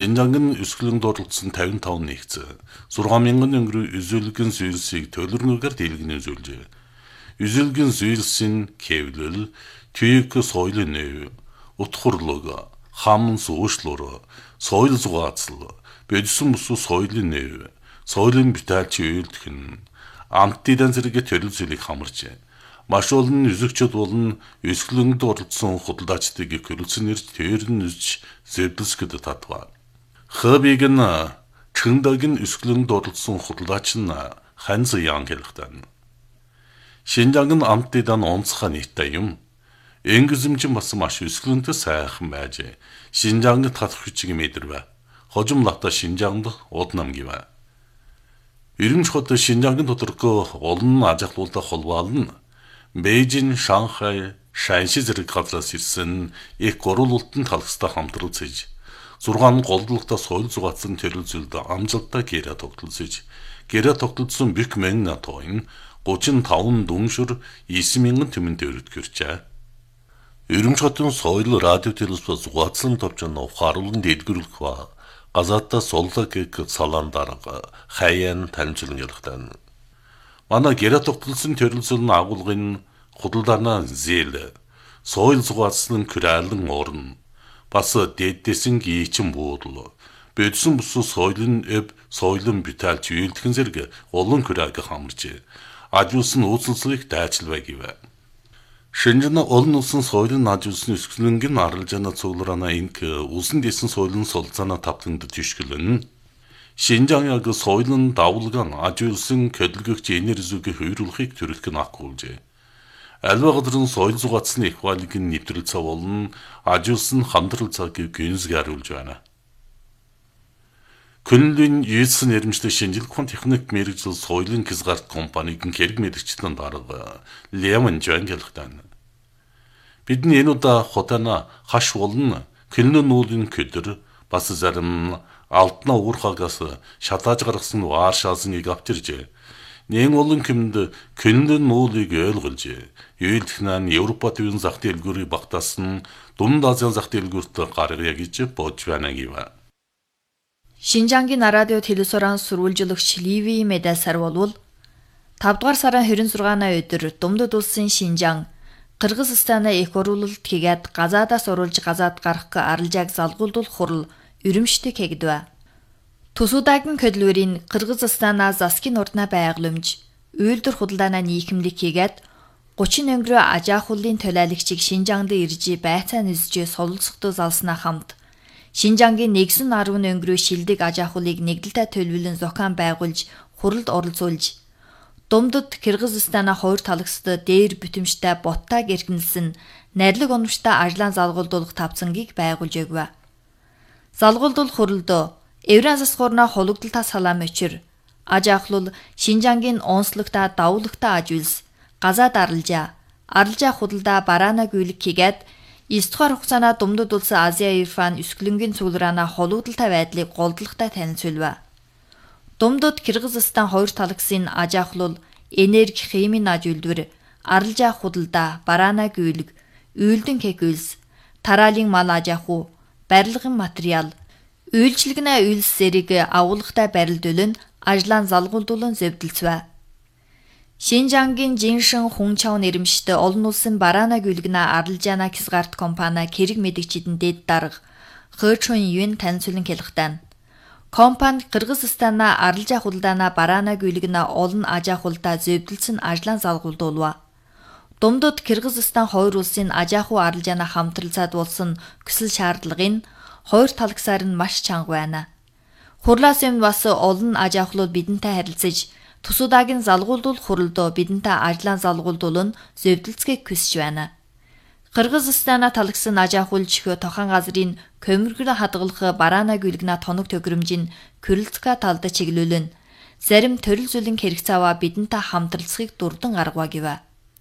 Шинжаангийн өсгөлөнд оролцсон 55 нэгц 6,000 өнгөрөө үзүүлгэн зүйлсийг төлөвлөгөөр дэлгэн үзүүлжээ. Үзүүлгэн зүйлсийн хэвлэл, түйг соёлын нэв, утхурлог, хам суушлуур, соёл зугаацал, бодисон бүс соёлын нэв, соёлын бүтээлч үйлдэх, амттын зэрэг төрөл зүйлийг хамарчээ. Маш олон үзэгчид болон өсгөлөнд оролцсон худалдаачдыг хөрөлсөн нэрж тэрэн үзж зэвдэлсгэд татва. Хэбиг нь чэндэг өсгөлөнд оролцсон худалдаач нь ханз ян хэлэхтэн. Шинжаангийн амттын онцгой нийттэй юм. Энгизэмчин бас маш өсгөлөнтэй сайхан байж Шинжаангийн татах хүчийг мэдэрвэ. Хожимлата Шинжаангд уднам гівэ. Ирэмч хот Шинжаангийн тодорхой олон аж ахуйлтай холбоолно. Бээжин, Шанхай, Шанши зэрэг газраас ирсэн их гурвуултын талхстай хамтралцж 6 голдлогтой соёл зугаацсан төрөл зүйлд амжилттай гэрээ тогтолцож гэрээ тогтолцсон бик мэн натоин 35 дүншүр 9,000 түмэн төвөрд гэрчээ. Ирэмч хотын соёл радио телевиз зугаацсан товчон ухааруулан дэдгүрлэх ба газаатаа суллаг салаан дарга хаяан танилцуулан ялахтан. Манай гэрээ тогтолцсон төрөл зүйл агуулгын худалдаанаа зээл соёл зугаацсан күрэлэн орн бас дэддэсэн гийчин буудал бодсон бүс соёлын эв соёлын бүтээлч үйлдхэн зэрэг олон күрэг хамарч ажуулсан үйлчлэлийг дайчилвэ гэвэ. Шинжаана олон улсын соёлын ажуулсан өсгөлөнгийн арилжаана цуглараана инк улсын дэсэн соёлын солилцаана тавтангад тишгэлэн Шинжаан яг соёлын давлган ажуулсан хөдөлгөгч энерги хөврүүлэхийг төрөлх нь агуулжээ. Альва газрын соёл зугаацсны ихвалыг нэвтрэл цав болон ажуулсан хамтрал цагийг гүнзгий харуулж байна. Көнлийн Юэсэн нэрмжтэй шинжилгээ хон техник мэргэжил соёлын хязгаарт компаниг хэрэг мэдгчтэн дарга Лемон Жангелхтан. Бидний энэ удаа хотана хаш болон көнлийн нүүлэн көдөр бас зарим алтна уурхагаас шатааж гаргасан ваар шалсныг авчиржээ. Нэн олон хүмд көнлийн нүүлийг ойлгуулж, үйлдэх нь Европ төвийн зах дэлгүүрийг багтаасан Дунд Азийн зах дэлгүүрт гаргая гэж бодж байна гэв. Шинжаангийн радио телевизорын сурвалжлагч Ливи Медасар болвол 5 дугаар сарын 26-ны өдөр Думдад улсын Шинжаан Кыргызстана их оруулалт хийгээд газаадаас оруулж газаад гарах арилжааг залгуулдуулах хурал өрөмштэй хийгдвэ. Тусуудагийн хөдөлгөөрийн Кыргызстанаас засгийн урднаа байгаламж үйлдвэр худалдаанаа нийгэмлэг хийгээд 30 өнгөрөө аж ахуйлын төлөөлөгчийг Шинжаанд ирж байцаа нэсж солилцохдоо залснаа хамт Шинжаангийн нэгсэн 10 өнгөрөө шилдэг аж ахуйлыг нэгдэлтэй төлөвлөн зохион байгуулж хуралд оролцуулж Думдад Кыргызстана хоёр талагсд дээр бүтэмжтэй буттаг эргэнэлсэн найрлаг оновчтой ажлаа залгуулдуулах тавцангийг байгуулж өгвэ. Залгуулдуулах хуралд Евраз засгуурна хологдолтой салаам өчр аж ахуйл Шинжаангийн онцлогтой давуулагтай ажуулс газаад арилжаа худалдаа бараана гүйлэг хийгээд 9 дугаар хугацаана Думдад улсын Азия Ирфан өсгөлөнгийн цуглараана хологдолтой байдлыг голдлогтой танилцуулв. Думдад Кыргызстан хоёр талагсын аж ахуйл энерги химийн аж үйлдвэр арилжаа худалдаа бараана гүйлэг үйлдэн кекүлс тараалын мал аж ахуй барилгын материал үйлчлэгнээ үйлс зэрэг агуулгатай барилдуулан ажлаан залгуулдуулан зөвдөлцвэ. Шинжаангийн Жиншин Хунчао нэрмжтэй олон улсын бараана гүйлгнэ арилжаана хязгаарт компани хэрэг мэдгчидэн дэд дарга Хэчун Юн танилцуулан хэлэхтэн. Компани Кыргызстана арилжаа худалдаана бараана гүйлгнэ олон аж ахуйлтай зөвдөлцөн ажлаан залгуулдуулва. Думдад Кыргызстан хоёр улсын аж ахуй арилжаана хамтралцаад болсон хүсэл шаардлагын хоёр талагсаар нь маш чанга байна. Хурлаас өмнө бас олон аж ахуйлууд бидэнтэй харилцаж тусуудагийн залгуулдуулах хуралд бидэнтэй ажлаан залгуулдуулан зөвдөлцгийг хүсэж байна. Кыргызстана талагсан аж ахуйлч тохон газрын көмөргөр хадгалах бараана гүйлгнэ тоног төгрөмжийн Курилцка талд чиглүүлэн зарим төрөл зүйлийн хэрэгцээва бидэнтэй хамтралцахыг дурдан гаргава гэв.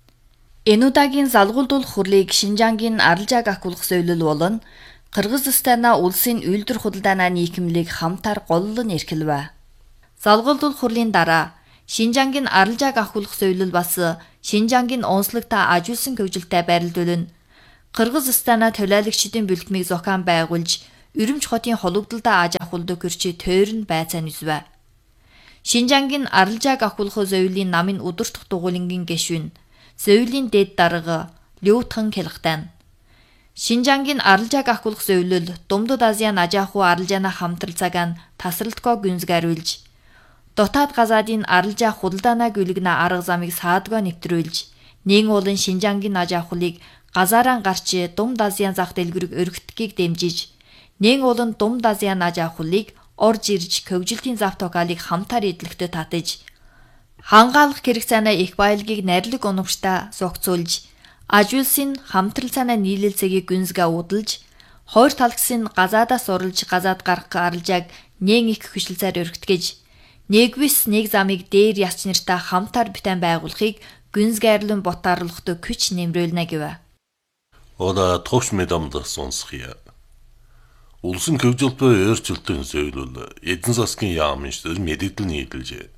Энэ удаагийн залгуулдуулах хурлыг Шинжаангийн арилжааг ахиулах зөвлөл болон Кыргызстана улсын үйлдвэр худалдааны нийгэмлэг хамтаар голлон эрхэлвэ. Залгуулдуулах хурлын дараа Шинжаангийн арилжааг ахиулах зөвлөл бас Шинжаангийн онцлогтой ажуулсан хөгжилтэй байрлуулан Кыргызстана төлөөлөгчдийн бүлтмийг зохион байгуулж Өрөмч хотын хологдолтой аж ахуулдаг көрчи тойрон байцаан үзвэ. Шинжангийн аралжааг ахуулах зөвлийн намын удирдах дугуулингийн гишүүн зөвлийн дэд дарга Лютхан Келхтан. Шинжангийн аралжааг ахуулах зөвлөл Думдод Азийн ажаахуу аралжаана хамтралцаагаан тасралтгоо гүнзгийруулж дотоод газаадын аралжаа худалдаанаа гүйлгэнэ арга замыг саадгоо нэвтрүүлж нэгэн уулын Шинжангийн ажаахуулыг газаараа гарч Думд Азийн зах дэлгүүрийг өргөтгөхийг дэмжиж нэгэн уулын Думд Азийн ажаахуулыг орж ирж хөгжилтийн зав токалыг хамтаар эдлэгтээ татаж хангаалах хэрэг цаанаа их баялагийг найрлаг унамштай зогцуулж аж улсын хамтрал цаанаа нийлэлцэгийг гүнзгээ удалж хоёр талгсын газаадаас уралж газаад гарах аралжааг нэг их хөшөлцөөр өргөтгөж нэгвис нэг замыг дээр ясч нартаа хамтаар битэн байгуулахыг гүнзгийрлэн ботаарлахтай күч нэмрүүлнэ гэв. Ода товч медамда сонсхия. Улсын хөгжилтөй өөрчлөлтийн зөвлөл эдэн засгийн яамын штэ мэдээлэл нийлжээ.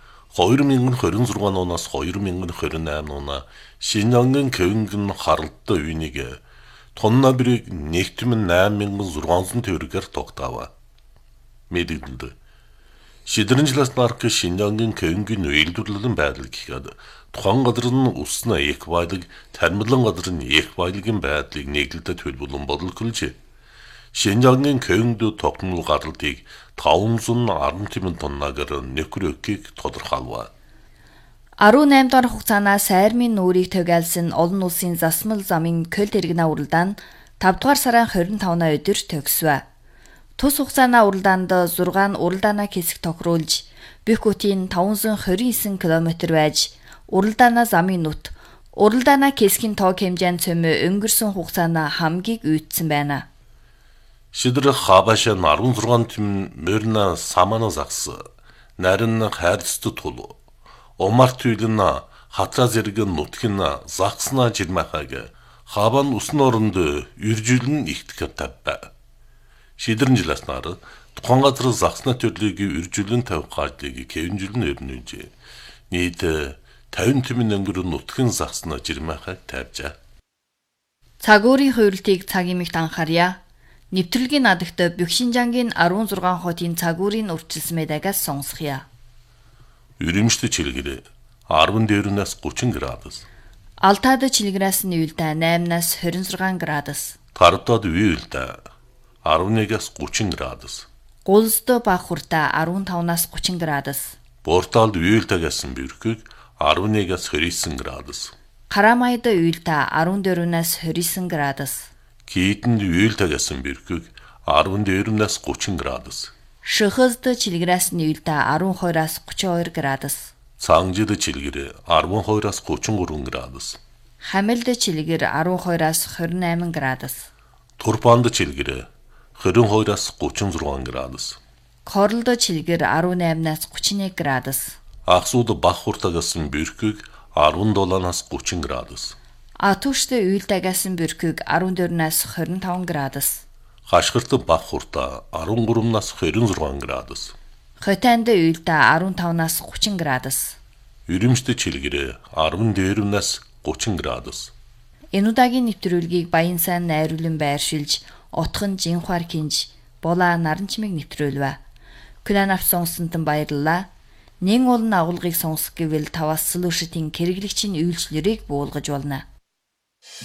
2026 оноос 2028 оноо Шинжангийн кевингэн харалттай үнийг тонна бирийг нэгтмэн 8600 төгрөгөөр тогтоова. Мэдээлэлд шийдвэрийн жилээс нарк Шинжангийн кевингийн үйлдвэрлэлийн байдал гэхэд тухайн газар нь усна их баялаг, тармилан газар нь их баялагын байдлыг нэглэлтэд төлөвлөн бодлоголж Шинжангийн кевинд тогтмол гаралтыг 510 тоннагаар нөхрөөгийг тодорхойлов. 18 дахь хугацаанаа сайрмын нүрийг төгөөлсөн олон улсын засмал замын көл тэрэгнэ уралдаан 5 дугаар сарын 25-наа өдөр төгсвэ. Тус хугацаанаа уралдаанд 6 уралдаанаа хэсэг тохируулж бүх бүтийн 529 км байж уралдаанаа замын нүт уралдаанаа хэсгийн тоог хэмжээнд цөмөө өнгөрсөн хугацаанаа хамгийн үйдсэн байна. Шидэр хабашаа 16 тим мөрнө самана загс нарин хайрцты тул омартүйлэн хатра зэрэг нутгин загсна жирмахаг хабан усны оронд үржилэн ихтгэх тавба. Шидэрэн жиласнаар тухайн газар загсна төрлийг үржилэн тавих гажлыг кевинжилэн өрнөж нийт 50 тимэн өнгөрөн нутгин загсна жирмахаг тавьжаа. Цагуурийн хуйлтыг цаг имэгт анхаарья. Нэвтрүүлгийн надагт бүх Шинжангийн 16 хотын цагуурийн урьдчилсан мэдаагаас сонсхийа. Үрэмжтэй чилгэр 14-наас 30 градус. Алтаад чилгэрээс нь уйлдаа 8-наас 26 градус. Тардад уйлдаа 11-аас 30 градус. Гулсд баг хурдаа 15-наас 30 градус. Борталд уйлдаагаас бэрхэг 11-аас 29 градус. Карамайд уйлдаа 14-наас 29 градус. Киитэнд уйлдаагаас бэрхэг 14-наас 30 градус. Шөхөсд чилгэрээс нь уйлдаа 12-аас 32 градус. Цангжид чилгэр 12-аас 33 градус. Хамилд чилгэр 12-аас 28 градус. Турпанд чилгэр 22-аас 36 градус. Корлд чилгэр 18-аас 31 градус. Ахсууд баг хуртаагаас бэрхэг 17-аас 30 градус. Атушд уйлдаагаас бэрхэг 14-аас 25 градус. Хашгирт баг хуртаа 13-наас 26 градус. Хотонд уйлдаа 15-наас 30 градус. Үрэмжтэй чилгэр 14-наас 30 градус. Энэ удаагийн нэвтрүүлгийг Баян сайн найруулан байршилж, утхан Жинхвар кинж, Булаа Наранчмыг нэвтрүүлвэ. Күлэн авч сонссонтон баярлалаа. Нэн уулын агуулгыг сонсох гэвэл таваас солиушитын хэрэглэгчийн үйлчлэрийг буулгаж болно.